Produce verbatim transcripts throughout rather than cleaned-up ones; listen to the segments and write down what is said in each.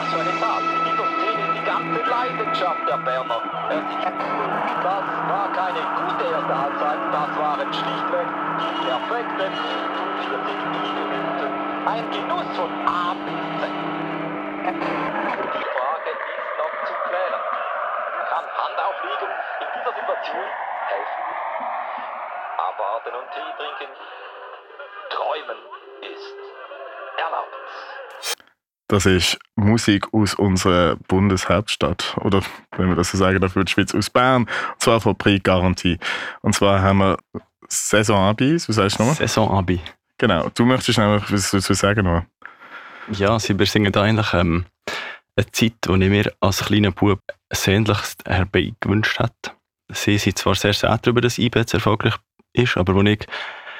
Was für eine Tat. In dieser Szene die ganze Leidenschaft der Berner. Das war keine gute erste Halbzeit, das waren schlichtweg die perfekten fünfundvierzig Minuten. Ein Genuss von A bis Z. Die Frage ist noch zu klären. Kann Handauflegung in dieser Situation helfen? Abwarten und Tee trinken. Träumen ist erlaubt. Das ist Musik aus unserer Bundeshauptstadt. Oder, wenn wir das so sagen, dafür die Schweiz, aus Bern. Und zwar von Prix Garantie. Und zwar haben wir Saison-Abi, was sagst du nochmal? Saison-Abi. Genau. Du möchtest nämlich was dazu sagen noch? Ja, sie besingen eigentlich ähm, eine Zeit, die ich mir als kleiner Bub sehnlichst herbeigewünscht hätte. Sie sind zwar sehr sehr darüber, dass I B jetzt erfolgreich ist, aber als ich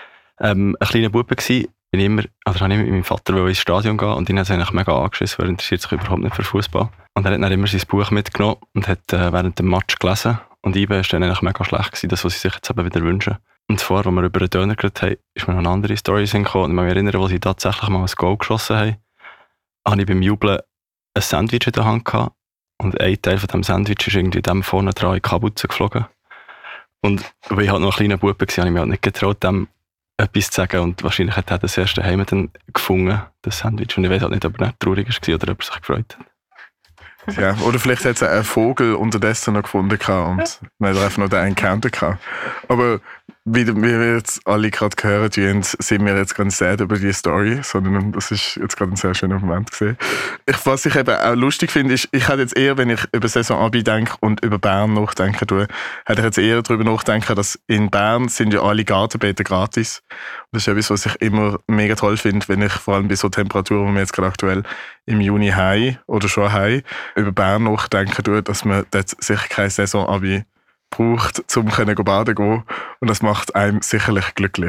ähm, ein kleiner Bub war, bin ich immer, also habe ich mit meinem Vater ins Stadion gehen und ihn hat es eigentlich mega angeschissen, weil er interessiert sich überhaupt nicht für Fußball. Und er hat dann immer sein Buch mitgenommen und hat äh, während dem Match gelesen. Und I B war dann eigentlich mega schlecht gewesen, das, was sie sich jetzt eben wieder wünschen. Und vorher, als wir über den Döner geredet haben, ist mir noch eine andere Story gekommen. Und ich kann mich erinnern, als sie tatsächlich mal ein Goal geschossen haben, habe ich beim Jubeln ein Sandwich in der Hand gehabt. Und ein Teil von diesem Sandwich ist irgendwie dem vorne dran in die Kapuze geflogen. Und weil ich halt noch ein kleiner Bub war, habe ich mich halt nicht getraut, dem etwas zu sagen. Und wahrscheinlich hat er das erste Heim dann gefunden, das Sandwich. Und ich weiß halt nicht, ob er nicht traurig war oder ob er sich gefreut hat. Ja, oder vielleicht hat es einen Vogel unterdessen noch gefunden und man hat einfach noch den Encounter gehabt. Aber wie, wie wir jetzt alle gerade gehört haben, sind wir jetzt ganz sad über die Story, sondern das ist jetzt gerade ein sehr schöner Moment gesehen. Ich, was ich eben auch lustig finde, ist, ich hätte jetzt eher, wenn ich über Saison-Abi denke und über Bern nachdenken tue, hätte ich jetzt eher darüber nachdenken, dass in Bern sind ja alle Gartenbeete gratis. Und das ist etwas, was ich immer mega toll finde, wenn ich vor allem bei so Temperaturen, wie wir jetzt gerade aktuell im Juni haben oder schon haben, über Bern nachdenken tue, dass man dort sicher kein Saison-Abi braucht, um baden zu gehen. Und das macht einem sicherlich glücklich.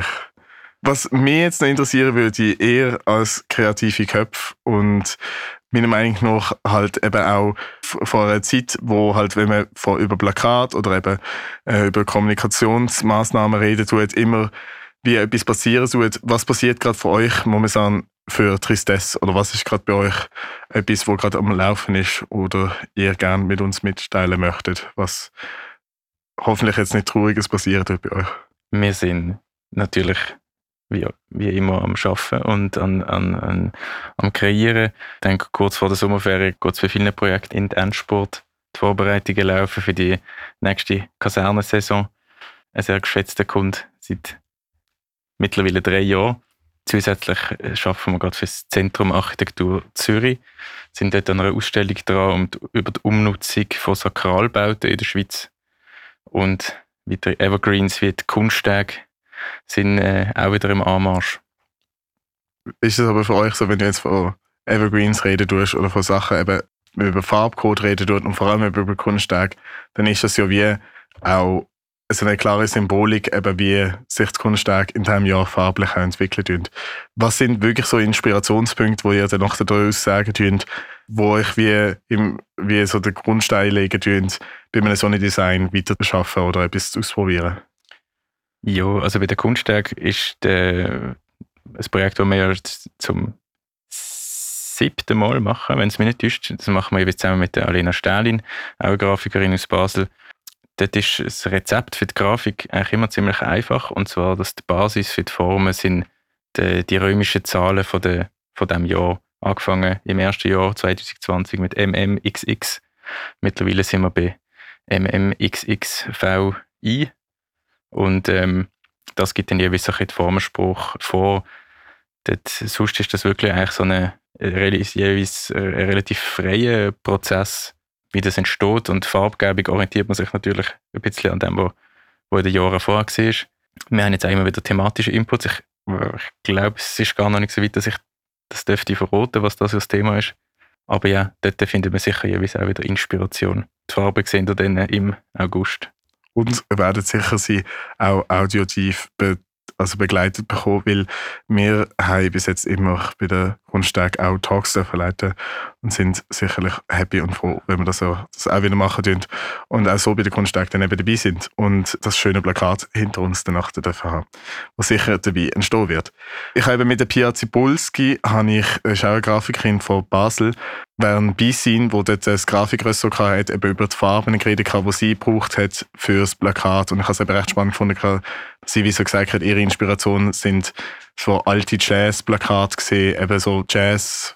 Was mich jetzt noch interessieren würde, eher als kreative Köpfe und meiner Meinung nach halt eben auch vor einer Zeit, wo halt, wenn man von über Plakat oder eben äh, über Kommunikationsmaßnahmen reden tut, immer wie etwas passieren tut. Was passiert gerade für euch momentan für Tristesse? Oder was ist gerade bei euch etwas, wo gerade am Laufen ist oder ihr gerne mit uns mitteilen möchtet, was hoffentlich jetzt nicht Trauriges passiert wird bei euch? Wir sind natürlich wie, wie immer am Arbeiten und an, an, an, am Kreieren. Ich denke, kurz vor der Sommerferien geht es für viele Projekte in den Endspurt. Die Vorbereitungen laufen für die nächste Kasernensaison. Ein sehr geschätzter Kunde seit mittlerweile drei Jahren. Zusätzlich arbeiten wir gerade für das Zentrum Architektur Zürich. Wir sind dort an einer Ausstellung dran um die, über die Umnutzung von Sakralbauten in der Schweiz. Und weitere Evergreens wie die Kunsttage sind äh, auch wieder im Anmarsch. Ist es aber für euch so, wenn du jetzt von Evergreens reden tust oder von Sachen eben über Farbcode reden tust und vor allem über Kunsttage, dann ist das ja wie auch so eine klare Symbolik, eben wie sich die Kunsttage in diesem Jahr farblich entwickeln. Was sind wirklich so Inspirationspunkte, wo ihr dann noch daraus sagen könnt, wo euch wie, im, wie so den Grundstein legen könnt, bei einem Sonnendesign weiter zu arbeiten oder etwas auszuprobieren? Ja, also bei der Kunsttag ist der, ein Projekt, das wir zum siebten Mal machen, wenn es mich nicht täuscht. Das machen wir eben zusammen mit der Alena Stählin, auch eine Grafikerin aus Basel. Dort ist das Rezept für die Grafik eigentlich immer ziemlich einfach. Und zwar, dass die Basis für die Formen sind die, die römischen Zahlen von, der, von diesem Jahr. Angefangen im ersten Jahr zwanzig zwanzig mit M M X X. Mittlerweile sind wir bei M M X X V I. Und ähm, das gibt dann jeweils ein Formenspruch vor. Dort, sonst ist das wirklich eigentlich so eine, jeweils ein relativ freier Prozess, wie das entsteht. Und Farbgebung orientiert man sich natürlich ein bisschen an dem, was, was in den Jahren vorher war. Wir haben jetzt auch immer wieder thematische Inputs. Ich, ich glaube, es ist gar noch nicht so weit, dass ich das dürfte verraten, was das für das Thema ist. Aber ja, dort findet man sicher jeweils auch wieder Inspiration. Die Farben sehen wir dann im August. Und werden sicher sie auch auditiv be- also begleitet bekommen, weil wir haben bis jetzt immer bei der Kunsttage auch Talks dürfen leiten und sind sicherlich happy und froh, wenn wir das auch, das auch wieder machen dürfen und auch so bei den Kunsttagen dann eben dabei sind und das schöne Plakat hinter uns danach dürfen haben, was sicher dabei entstehen wird. Ich habe mit der Pia Zibulski, habe ich, das ist auch eine Grafikerin von Basel, während Beisein, wo dort das Grafikressort hatte, eben über die Farben geredet hat, die sie gebraucht hat für das Plakat. Und ich habe es eben recht spannend gefunden, dass sie, wie so gesagt hat, ihre Inspirationen sind so alte Jazz-Plakate gesehen, eben so Jazz,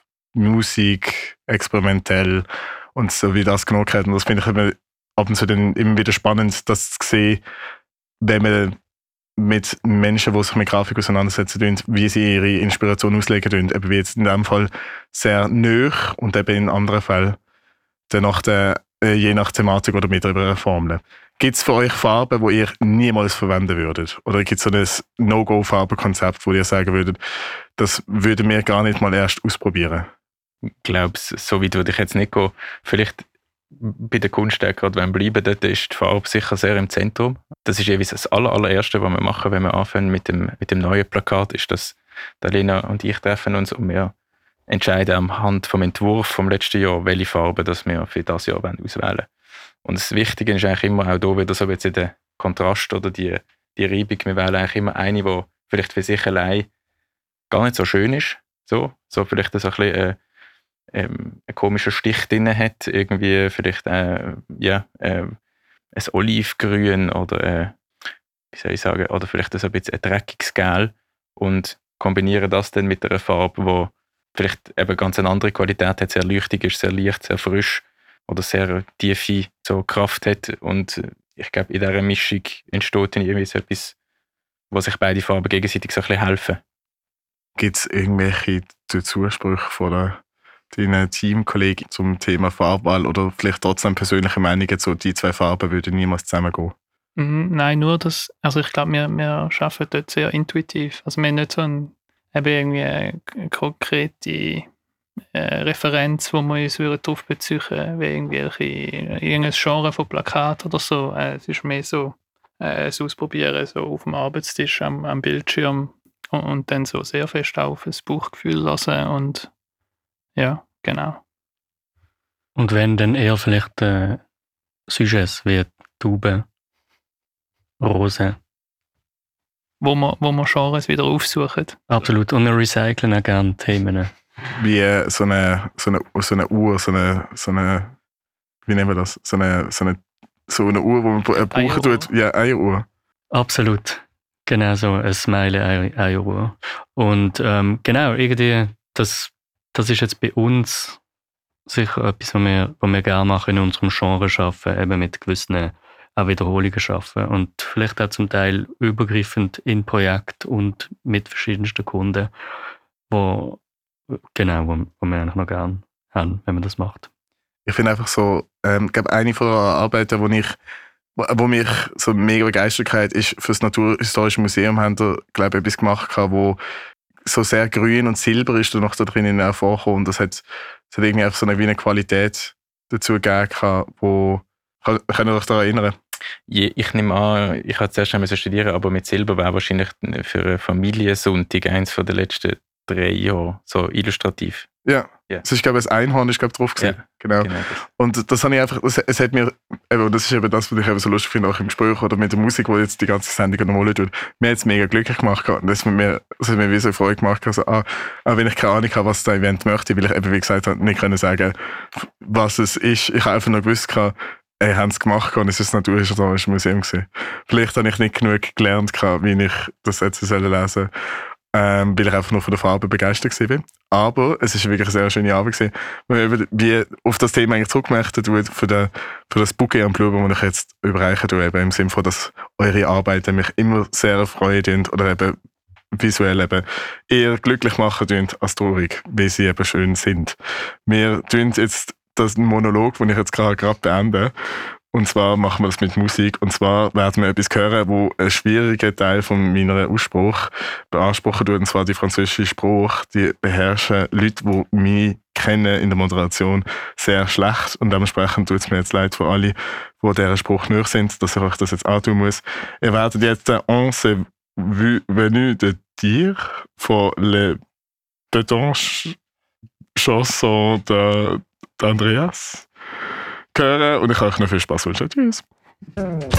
Musik, experimentell und so wie das genug hat. Und das finde ich eben ab und zu dann immer wieder spannend, das zu sehen, wenn man mit Menschen, die sich mit Grafik auseinandersetzen, wie sie ihre Inspiration auslegen, eben wie jetzt in diesem Fall sehr nahe und eben in anderen Fällen dann nach der, je nach Thematik oder mit einer Formel. Gibt es für euch Farben, die ihr niemals verwenden würdet? Oder gibt es so ein No-Go-Farbenkonzept, wo ihr sagen würdet, das würden wir gar nicht mal erst ausprobieren? Ich glaube, so weit würde ich jetzt nicht gehen. Vielleicht bei den Kunstwerken, gerade wenn wir bleiben, dort ist die Farbe sicher sehr im Zentrum. Das ist jeweils das aller, allererste, was wir machen, wenn wir anfangen mit dem, mit dem neuen Plakat, ist, dass Lena und ich treffen uns und wir entscheiden anhand vom Entwurf vom letzten Jahr, welche Farbe das wir für das Jahr auswählen wollen. Und das Wichtige ist eigentlich immer auch hier wieder so jetzt in der Kontrast oder die, die Reibung. Wir wählen eigentlich immer eine, die vielleicht für sich allein gar nicht so schön ist. So, so vielleicht so ein bisschen äh, ähm, einen komischen Stich drin hat. Irgendwie vielleicht äh, ja, äh, ein Olivgrün oder äh, wie soll ich sagen, oder vielleicht so ein bisschen ein dreckiges Gel und kombinieren das dann mit einer Farbe, die vielleicht eben ganz eine andere Qualität hat, sehr leuchtig ist, sehr leicht, sehr frisch oder sehr tiefe so Kraft hat. Und ich glaube, in dieser Mischung entsteht dann irgendwie so etwas, wo sich beide Farben gegenseitig so ein bisschen helfen. Gibt es irgendwelche Zusprüche von deinen Teamkollegen zum Thema Farbwahl oder vielleicht trotzdem persönliche Meinungen, so die zwei Farben würden niemals zusammengehen? Mhm, nein, nur das, also ich glaube, wir, wir arbeiten dort sehr intuitiv. Also wir haben nicht so ein, eben irgendwie eine konkrete äh, Referenz, wo wir uns darauf beziehen würden, wie irgendwelche, irgendein Genre von Plakat oder so. Äh, es ist mehr so äh, das Ausprobieren so auf dem Arbeitstisch, am, am Bildschirm und, und dann so sehr fest auf das Bauchgefühl lassen und ja, genau. Und wenn dann eher vielleicht äh, Sujets wie Tauben, Rosen. Wo man, wo man Genres wieder aufsuchen. Absolut. Und wir recyceln auch gerne Themen. Wie so eine, so eine, so eine Uhr, so eine, so eine, wie nennen wir das? So eine, so eine, so eine Uhr, die man brauchen tut. Ja, Eieruhr. Absolut. Genau so, ein Smiley-Eieruhr. Und ähm, genau, irgendwie, das, das ist jetzt bei uns sicher etwas, was wir, was wir gerne machen in unserem Genre arbeiten, eben mit gewissen auch Wiederholungen schaffen und vielleicht auch zum Teil übergreifend in Projekt und mit verschiedensten Kunden, wo, genau, wo, wo wir eigentlich noch gerne haben, wenn man das macht. Ich finde einfach so, ähm, ich glaube, eine von den Arbeiten, wo ich wo, wo mich so mega begeistert hat, ist für das Naturhistorische Museum haben wir, glaube ich, etwas gemacht, wo so sehr grün und silber ist da noch da drinnen hervorgekommen und das hat, das hat irgendwie einfach so eine, wie eine Qualität dazu gegeben, wo Könnt ihr euch daran erinnern? Ich nehme an, ich habe zuerst einmal studieren, aber mit Silber wäre wahrscheinlich für einen Familiensonntag eins von den letzten drei Jahren so illustrativ. Ja, ja. Es ist, glaube ich, ein Einhorn ist, glaube ich, drauf gewesen. Ja, genau. genau das. Und das habe ich einfach, das, es hat mir, eben, das ist eben das, was ich eben so lustig finde, auch im Gespräch oder mit der Musik, die jetzt die ganze Sendung normal tut. Mir hat es mega glücklich gemacht und das hat mir, das hat mir wie so Freude gemacht, also, ah, auch wenn ich keine Ahnung habe, was das Event möchte, weil ich eben, wie gesagt habe, nicht können sagen, was es ist. Ich habe einfach nur gewusst, ey, haben es gemacht und es ist das Naturhistorische Museum gewesen. Vielleicht habe ich nicht genug gelernt, wie ich das jetzt lesen soll, ähm, weil ich einfach nur von der Farbe begeistert war. Aber es war wirklich eine sehr schöne Arbeit gewesen. Weil wie auf das Thema eigentlich zurückgemeldet tue, für, den, für das Bouquet am Blumen, das ich jetzt überreichen tue, eben im Sinne von, dass eure Arbeiten mich immer sehr erfreuen oder eben visuell eben eher glücklich machen als traurig, weil sie eben schön sind. Wir tun jetzt das ist ein Monolog, den ich jetzt gerade beende. Und zwar machen wir das mit Musik. Und zwar werden wir etwas hören, wo ein schwieriger Teil von meiner Aussprache beanspruchen tut. Und zwar die französische Sprache. Die beherrschen Leute, die mich kennen in der Moderation, sehr schlecht. Und dementsprechend tut es mir jetzt leid für alle, die dieser Spruch nicht sind, dass ich euch das jetzt antun muss. Ihr werdet jetzt «On s'est venu de dire» von Le Betonche Chanson der, der Andreas hören und ich kann euch noch viel Spaß wünschen. Tschüss.